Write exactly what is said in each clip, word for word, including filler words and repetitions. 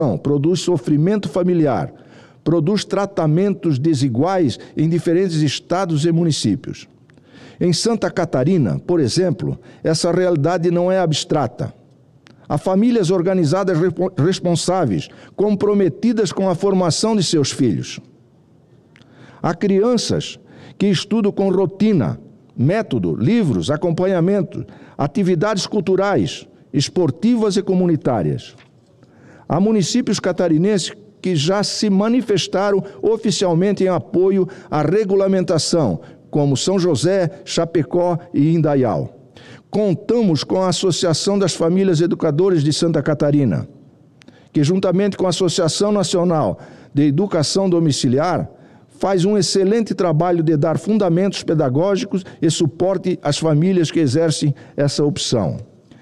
produz sofrimento familiar, produz tratamentos desiguais em diferentes estados e municípios. Em Santa Catarina, por exemplo, essa realidade não é abstrata. Há famílias organizadas responsáveis, comprometidas com a formação de seus filhos. Há crianças que estudam com rotina, método, livros, acompanhamento, atividades culturais, esportivas e comunitárias. Há municípios catarinenses que já se manifestaram oficialmente em apoio à regulamentação, como São José, Chapecó e Indaial. Contamos com a Associação das Famílias Educadoras de Santa Catarina, que juntamente com a Associação Nacional de Educação Domiciliar, faz um excelente trabalho de dar fundamentos pedagógicos e suporte às famílias que exercem essa opção.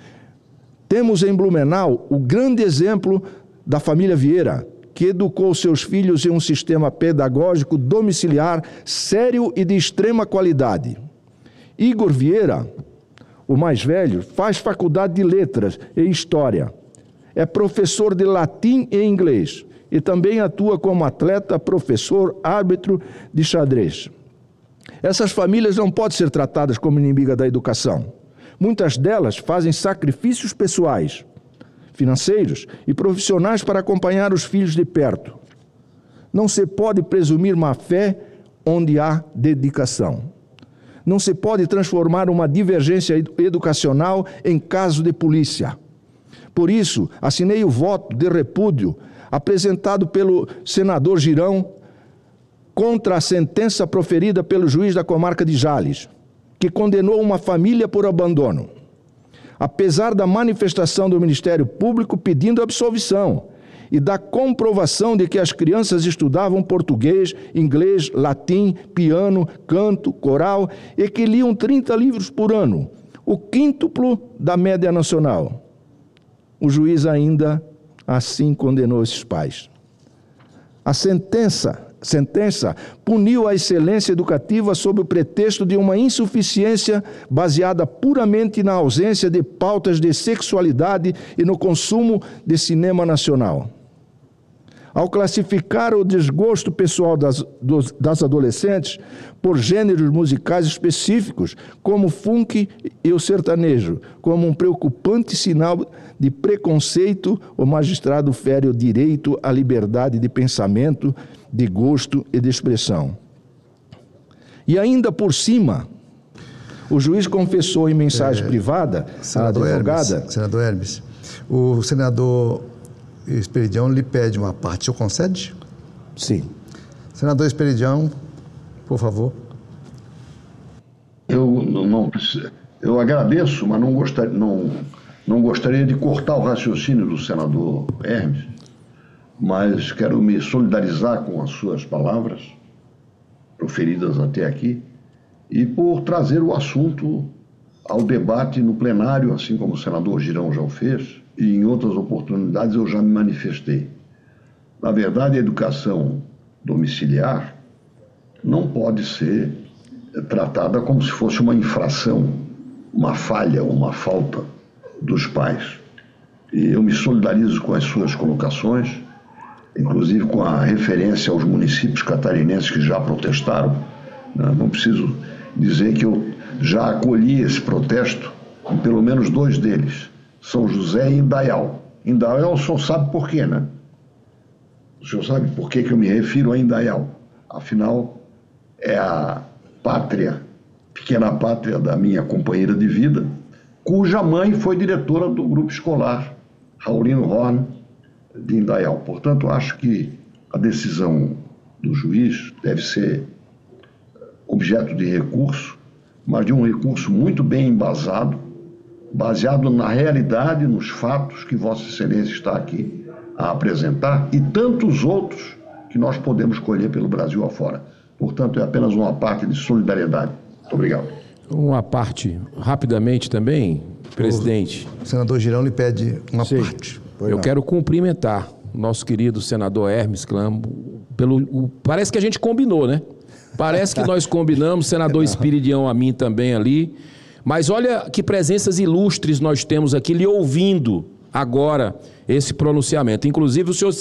Temos em Blumenau o grande exemplo da família Vieira, que educou seus filhos em um sistema pedagógico domiciliar sério e de extrema qualidade. Igor Vieira, o mais velho, faz faculdade de Letras e História. É professor de latim e inglês e também atua como atleta, professor, árbitro de xadrez. Essas famílias não podem ser tratadas como inimigas da educação. Muitas delas fazem sacrifícios pessoais, financeiros e profissionais para acompanhar os filhos de perto. Não se pode presumir má fé onde há dedicação. Não se pode transformar uma divergência educacional em caso de polícia. Por isso, assinei o voto de repúdio apresentado pelo senador Girão contra a sentença proferida pelo juiz da comarca de Jales, que condenou uma família por abandono. Apesar da manifestação do Ministério Público pedindo absolvição e da comprovação de que as crianças estudavam português, inglês, latim, piano, canto, coral e que liam trinta livros por ano, o quíntuplo da média nacional. O juiz ainda assim condenou esses pais. A sentença, sentença puniu a excelência educativa sob o pretexto de uma insuficiência baseada puramente na ausência de pautas de sexualidade e no consumo de cinema nacional. Ao classificar o desgosto pessoal das, dos, das adolescentes por gêneros musicais específicos, como o funk e o sertanejo, como um preocupante sinal de preconceito, o magistrado fere o direito à liberdade de pensamento, de gosto e de expressão. E ainda por cima, o juiz confessou em mensagem é, privada à advogada... Hermes, senador Hermes, o senador Esperidião lhe pede uma parte, o senhor concede? Sim. Senador Esperidião, por favor. Eu não eu agradeço, mas não gostaria, não, não gostaria de cortar o raciocínio do senador Hermes, mas quero me solidarizar com as suas palavras, proferidas até aqui, e por trazer o assunto ao debate no plenário, assim como o senador Girão já o fez, e em outras oportunidades eu já me manifestei. Na verdade, a educação domiciliar não pode ser tratada como se fosse uma infração, uma falha, uma falta dos pais. E eu me solidarizo com as suas colocações, inclusive com a referência aos municípios catarinenses que já protestaram. Não preciso dizer que eu já acolhi esse protesto em pelo menos dois deles, São José e Indaial. Indaial o senhor sabe por quê, né? O senhor sabe por que que eu me refiro a Indaial? Afinal, é a pátria, pequena pátria da minha companheira de vida, cuja mãe foi diretora do grupo escolar Raulino Horn de Indaial. Portanto, acho que a decisão do juiz deve ser objeto de recurso, mas de um recurso muito bem embasado, baseado na realidade, nos fatos que Vossa Excelência está aqui a apresentar e tantos outros que nós podemos colher pelo Brasil afora. Portanto, é apenas uma parte de solidariedade. Muito obrigado. Uma parte, rapidamente também, presidente. O senador Girão lhe pede uma Sim. parte. Eu não. quero cumprimentar o nosso querido senador Hermes Clambo. Pelo, o, parece que a gente combinou, né? Parece que nós combinamos, senador Esperidião a mim também ali. Mas olha que presenças ilustres nós temos aqui lhe ouvindo. agora esse pronunciamento. Inclusive, o senhor